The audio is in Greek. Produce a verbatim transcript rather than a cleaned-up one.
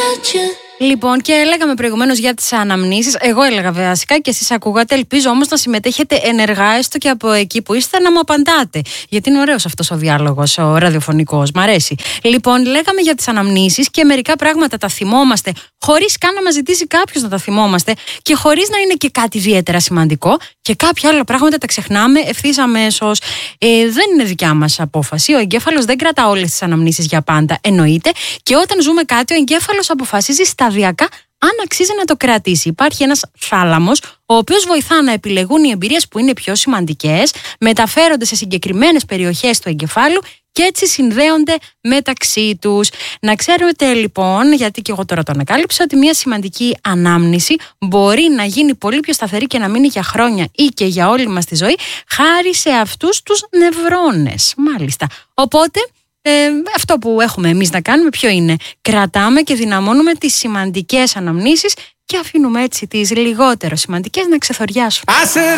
Λοιπόν, και λέγαμε προηγουμένως για τις αναμνήσεις. Εγώ έλεγα βασικά και εσείς ακούγατε. Ελπίζω όμως να συμμετέχετε ενεργά, έστω και από εκεί που είστε, να μου απαντάτε. Γιατί είναι ωραίος αυτός ο διάλογος, ο ραδιοφωνικός. Μ' αρέσει. Λοιπόν, λέγαμε για τις αναμνήσεις και μερικά πράγματα τα θυμόμαστε χωρίς καν να μας ζητήσει κάποιος να τα θυμόμαστε και χωρίς να είναι και κάτι ιδιαίτερα σημαντικό. Και κάποια άλλα πράγματα τα ξεχνάμε ευθύς αμέσως. Ε, δεν είναι δικιά μας απόφαση. Ο εγκέφαλος δεν κρατά όλες τις αναμνήσεις για πάντα, εννοείται. Και όταν ζούμε κάτι, ο εγκέφαλος αποφασίζει σταδιακά αν αξίζει να το κρατήσει. Υπάρχει ένας θάλαμος, ο οποίος βοηθά να επιλεγούν οι εμπειρίες που είναι πιο σημαντικές, μεταφέρονται σε συγκεκριμένες περιοχές του εγκεφάλου και έτσι συνδέονται μεταξύ τους. Να ξέρετε λοιπόν, γιατί και εγώ τώρα το ανακάλυψα, ότι μια σημαντική ανάμνηση μπορεί να γίνει πολύ πιο σταθερή και να μείνει για χρόνια ή και για όλη μας τη ζωή, χάρη σε αυτούς τους νευρώνες. Μάλιστα. Οπότε, Ε, αυτό που έχουμε εμείς να κάνουμε ποιο είναι? Κρατάμε και δυναμώνουμε τις σημαντικές αναμνήσεις και αφήνουμε έτσι τις λιγότερο σημαντικές να ξεθοριάσουν.